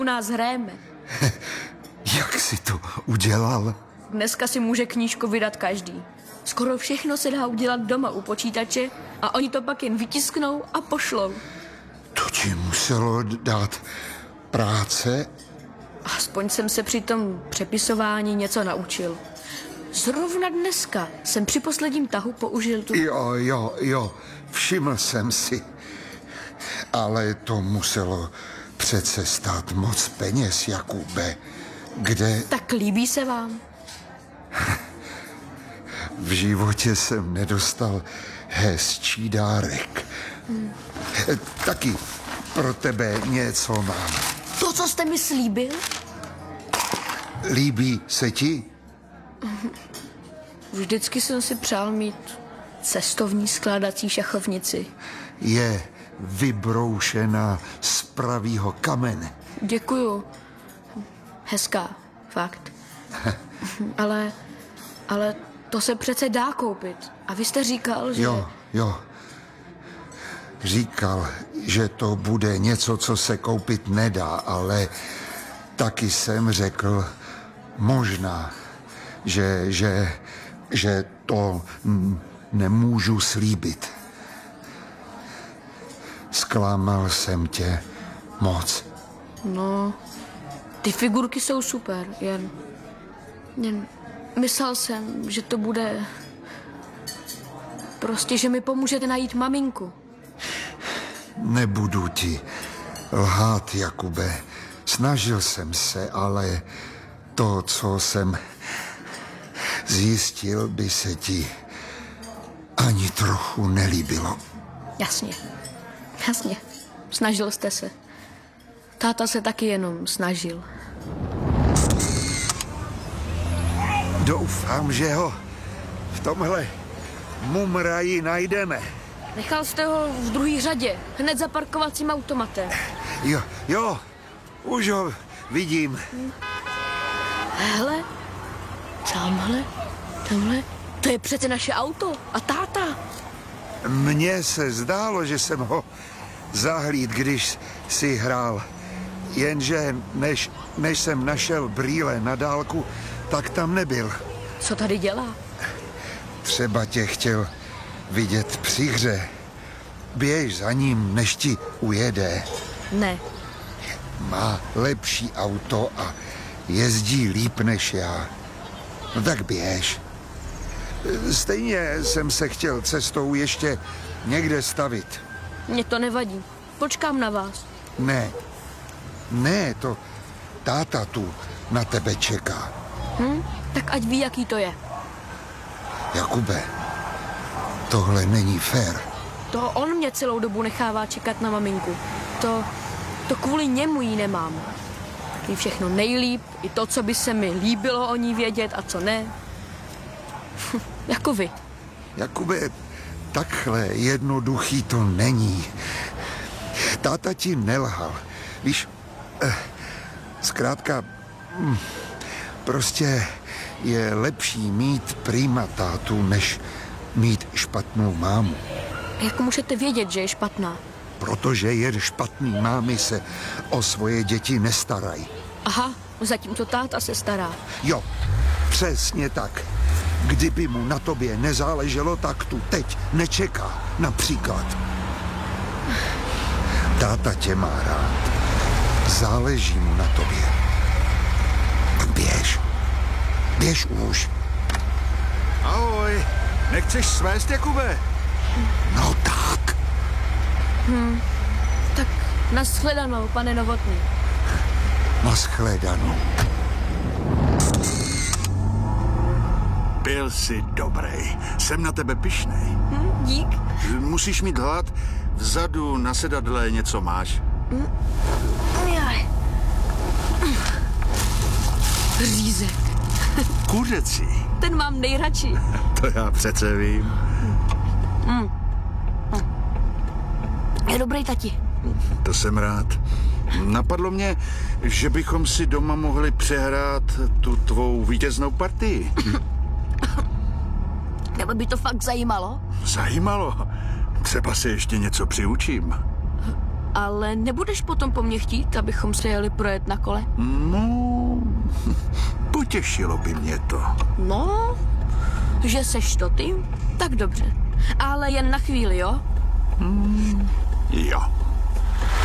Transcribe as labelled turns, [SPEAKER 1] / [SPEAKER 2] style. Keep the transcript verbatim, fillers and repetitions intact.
[SPEAKER 1] u nás hrajeme.
[SPEAKER 2] Jak jsi to udělal?
[SPEAKER 1] Dneska si může knížku vydat každý. Skoro všechno se dá udělat doma u počítače a oni to pak jen vytisknou a pošlou.
[SPEAKER 2] To ti muselo dát práce?
[SPEAKER 1] Aspoň jsem se při tom přepisování něco naučil. Zrovna dneska jsem při posledním tahu použil tu...
[SPEAKER 2] Jo, jo, jo, všiml jsem si. Ale to muselo přece stát moc peněz, Jakube. Kde...
[SPEAKER 1] Tak líbí se vám?
[SPEAKER 2] V životě jsem nedostal hezčí dárek. Hmm. Taky pro tebe něco mám.
[SPEAKER 1] To, co jste mi slíbil?
[SPEAKER 2] Líbí se ti?
[SPEAKER 1] Vždycky jsem si přál mít cestovní skládací šachovnici.
[SPEAKER 2] Je vybroušená z pravýho kamene.
[SPEAKER 1] Děkuju. Hezká, fakt. ale, ale to se přece dá koupit. A vy jste říkal, že...
[SPEAKER 2] Jo, jo. Říkal, že to bude něco, co se koupit nedá, ale taky jsem řekl možná, že, že, že to nemůžu slíbit. Zklamal jsem tě moc.
[SPEAKER 1] No, ty figurky jsou super, jen, jen myslel jsem, že to bude prostě, že mi pomůžete najít maminku.
[SPEAKER 2] Nebudu ti lhát, Jakube. Snažil jsem se, ale to, co jsem zjistil, by se ti ani trochu nelíbilo.
[SPEAKER 1] Jasně, jasně. Snažil jste se. Táta se taky jenom snažil.
[SPEAKER 2] Doufám, že ho v tomhle mumraji najdeme.
[SPEAKER 1] Nechal jste ho v druhé řadě, hned za parkovacím automatem.
[SPEAKER 2] Jo, jo, už ho vidím.
[SPEAKER 1] Hele, tamhle, tamhle, to je přece naše auto a táta.
[SPEAKER 2] Mně se zdálo, že jsem ho zahlíd, když si hrál. Jenže než, než jsem našel brýle na dálku, tak tam nebyl.
[SPEAKER 1] Co tady dělá?
[SPEAKER 2] Třeba tě chtěl vidět při hře. Běž za ním, než ti ujede.
[SPEAKER 1] Ne.
[SPEAKER 2] Má lepší auto a jezdí líp než já. No tak běž. Stejně jsem se chtěl cestou ještě někde stavit.
[SPEAKER 1] Mně to nevadí. Počkám na vás.
[SPEAKER 2] Ne. Ne, to táta tu na tebe čeká.
[SPEAKER 1] Hm? Tak ať ví, jaký to je.
[SPEAKER 2] Jakube, tohle není fér.
[SPEAKER 1] To on mě celou dobu nechává čekat na maminku. To, to kvůli němu jí nemám. Ví všechno nejlíp, i to, co by se mi líbilo o ní vědět a co ne. Jako vy.
[SPEAKER 2] Jakube, takhle jednoduchý to není. Táta ti nelhal. Víš, eh, zkrátka, hm, prostě je lepší mít prima tátu, než mít špatnou mámu.
[SPEAKER 1] Jak můžete vědět, že je špatná?
[SPEAKER 2] Protože jen špatný mámy se o svoje děti nestarají.
[SPEAKER 1] Aha, zatímco táta se stará.
[SPEAKER 2] Jo, přesně tak. Kdyby mu na tobě nezáleželo, tak tu teď nečeká, například. Táta tě má rád. Záleží mu na tobě. Tak běž. Běž už.
[SPEAKER 3] Ahoj, nechceš svést, Jakube?
[SPEAKER 2] No tak.
[SPEAKER 1] Hm, tak nashledanou, pane Novotný.
[SPEAKER 2] Nashledanou.
[SPEAKER 3] Byl jsi dobrý. Jsem na tebe pyšnej.
[SPEAKER 1] Hm, dík.
[SPEAKER 3] Musíš mít hlad. Vzadu na sedadle něco máš.
[SPEAKER 1] Hm. Jaj. Řízek.
[SPEAKER 3] Kuřecí.
[SPEAKER 1] Ten mám nejradši.
[SPEAKER 3] To já přece vím.
[SPEAKER 1] Hm. Je dobrý, tati.
[SPEAKER 3] To jsem rád. Napadlo mě, že bychom si doma mohli přehrát tu tvou vítěznou partii.
[SPEAKER 1] Tebe by to fakt zajímalo?
[SPEAKER 3] Zajímalo. Třeba se ještě něco přiučím.
[SPEAKER 1] Ale nebudeš potom po mně chtít, abychom se jeli projet na kole?
[SPEAKER 3] No, potěšilo by mě to.
[SPEAKER 1] No, že seš to ty? Tak dobře. Ale jen na chvíli, jo?
[SPEAKER 3] Jo.